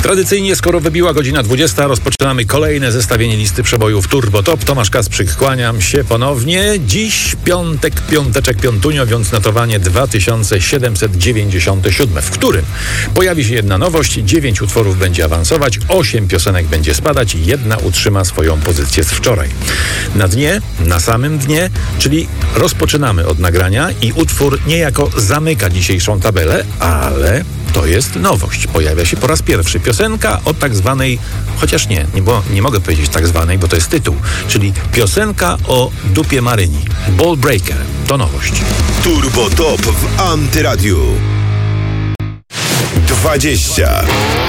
Tradycyjnie, skoro wybiła godzina 20, rozpoczynamy kolejne zestawienie listy przebojów Turbo Top. Tomasz Kasprzyk, kłaniam się ponownie. Dziś piąteczek piątunio, więc notowanie 2797, w którym pojawi się jedna nowość, 9 utworów będzie awansować, 8 piosenek będzie spadać i jedna utrzyma swoją pozycję z wczoraj. Na samym dnie, czyli rozpoczynamy od nagrania i utwór niejako zamyka dzisiejszą tabelę, ale to jest nowość. Pojawia się po raz pierwszy piosenka o tak zwanej, chociaż nie mogę powiedzieć tak zwanej, bo to jest tytuł, czyli piosenka o dupie Maryni. Ball Breaker. To nowość. Turbo Top w Antyradiu. 20.